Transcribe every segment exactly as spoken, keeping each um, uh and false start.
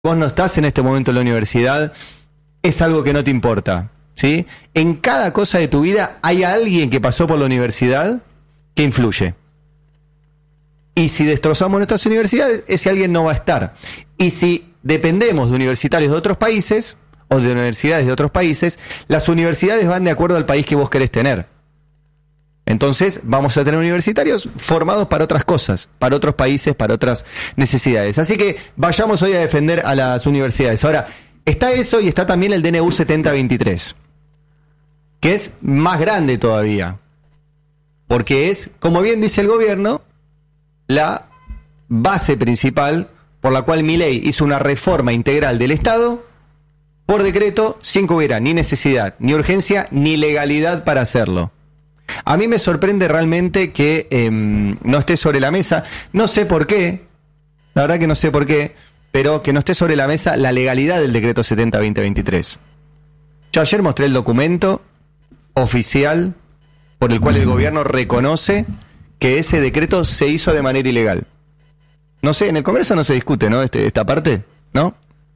vos no estás en este momento en la universidad, es algo que no te importa, ¿sí? En cada cosa de tu vida hay alguien que pasó por la universidad que influye. Y si destrozamos nuestras universidades, ese alguien no va a estar. Y si dependemos de universitarios de otros países, o de universidades de otros países, las universidades van de acuerdo al país que vos querés tener. Entonces vamos a tener universitarios formados para otras cosas, para otros países, para otras necesidades. Así que vayamos hoy a defender a las universidades. Ahora, está eso y está también el D N U setenta veintitrés, que es más grande todavía, porque es, como bien dice el gobierno, la base principal por la cual Milei hizo una reforma integral del Estado por decreto, sin que hubiera ni necesidad, ni urgencia, ni legalidad para hacerlo. A mí me sorprende realmente que eh, no esté sobre la mesa, no sé por qué, la verdad que no sé por qué, pero que no esté sobre la mesa la legalidad del decreto setenta barra veinte veintitrés. Yo ayer mostré el documento oficial por el cual el gobierno reconoce que ese decreto se hizo de manera ilegal. No sé, en el Congreso no se discute, ¿no? Este, esta parte, ¿no?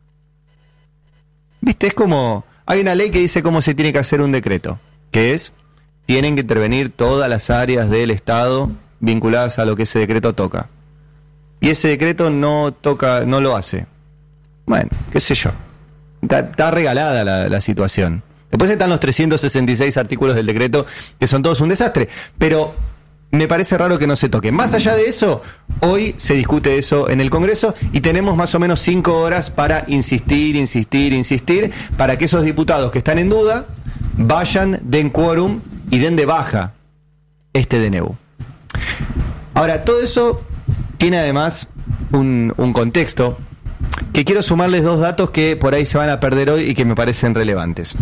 Viste, es como, hay una ley que dice cómo se tiene que hacer un decreto, que es, tienen que intervenir todas las áreas del Estado vinculadas a lo que ese decreto toca. Y ese decreto no toca, no lo hace. Bueno, qué sé yo. Está, está regalada la, la situación. Después están los trescientos sesenta y seis artículos del decreto, que son todos un desastre. Pero me parece raro que no se toque. Más allá de eso, hoy se discute eso en el Congreso y tenemos más o menos cinco horas para insistir, insistir, insistir, para que esos diputados que están en duda vayan, den quórum y den de baja este D N U. Ahora, todo eso tiene además un, un contexto que quiero sumarles dos datos que por ahí se van a perder hoy y que me parecen relevantes.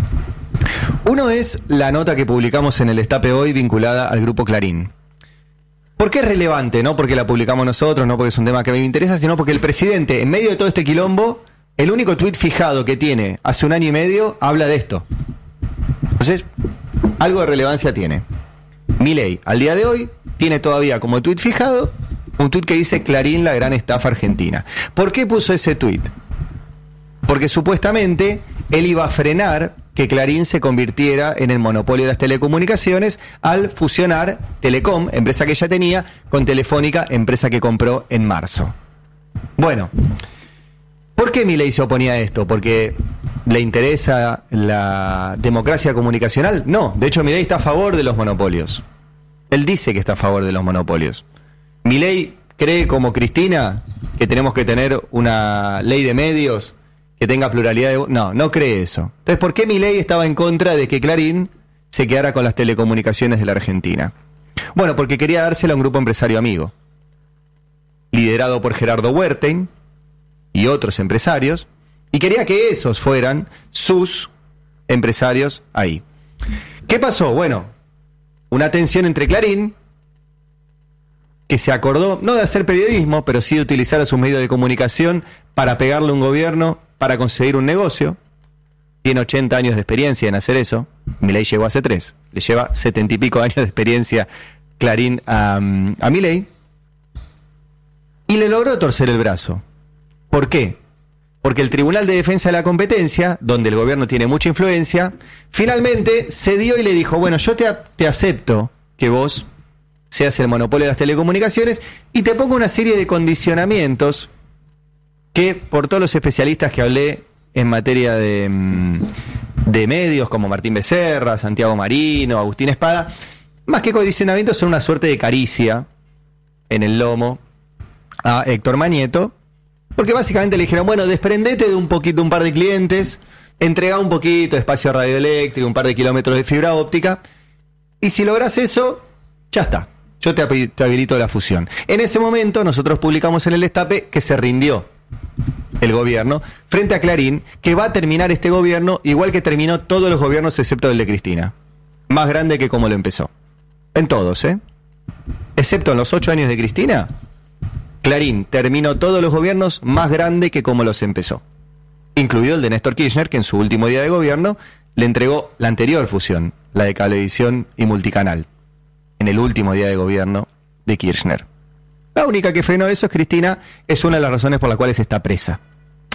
Uno es la nota que publicamos en el Destape hoy vinculada al Grupo Clarín. ¿Por qué es relevante? No porque la publicamos nosotros, no porque es un tema que a mí me interesa, sino porque el presidente, en medio de todo este quilombo, el único tuit fijado que tiene hace un año y medio habla de esto. Entonces, algo de relevancia tiene. Milei, al día de hoy, tiene todavía como tuit fijado un tuit que dice Clarín, la gran estafa argentina. ¿Por qué puso ese tuit? Porque supuestamente él iba a frenar que Clarín se convirtiera en el monopolio de las telecomunicaciones al fusionar Telecom, empresa que ya tenía, con Telefónica, empresa que compró en marzo. Bueno, ¿por qué Milei se oponía a esto? ¿Porque le interesa la democracia comunicacional? No, de hecho Milei está a favor de los monopolios. Él dice que está a favor de los monopolios. Milei cree, como Cristina, que tenemos que tener una ley de medios que tenga pluralidad de... No, no cree eso. Entonces, ¿por qué Milei estaba en contra de que Clarín se quedara con las telecomunicaciones de la Argentina? Bueno, porque quería dársela a un grupo empresario amigo, liderado por Gerardo Wertheim y otros empresarios, y quería que esos fueran sus empresarios ahí. ¿Qué pasó? Bueno, una tensión entre Clarín, que se acordó, no de hacer periodismo, pero sí de utilizar a sus medios de comunicación para pegarle a un gobierno, para conseguir un negocio. Tiene ochenta años de experiencia en hacer eso. Milei llegó hace tres. Le lleva setenta y pico años de experiencia Clarín a, a Milei. Y le logró torcer el brazo. ¿Por qué? Porque el Tribunal de Defensa de la Competencia, donde el gobierno tiene mucha influencia, finalmente cedió y le dijo, bueno, yo te, te acepto que vos seas el monopolio de las telecomunicaciones y te pongo una serie de condicionamientos que, por todos los especialistas que hablé en materia de, de medios, como Martín Becerra, Santiago Marino, Agustín Espada, más que condicionamientos, son una suerte de caricia en el lomo a Héctor Manieto, porque básicamente le dijeron, bueno, desprendete de un poquito, un par de clientes, entrega un poquito de espacio radioeléctrico, un par de kilómetros de fibra óptica, y si logras eso, ya está, yo te, te habilito la fusión. En ese momento nosotros publicamos en el Destape que se rindió el gobierno frente a Clarín, que va a terminar este gobierno igual que terminó todos los gobiernos excepto el de Cristina, más grande que como lo empezó, en todos, ¿eh? Excepto en los ocho años de Cristina, Clarín terminó todos los gobiernos más grande que como los empezó, incluido el de Néstor Kirchner, que en su último día de gobierno le entregó la anterior fusión, la de Cablevisión y Multicanal, en el último día de gobierno de Kirchner. La única que frenó eso es Cristina, es una de las razones por las cuales está presa.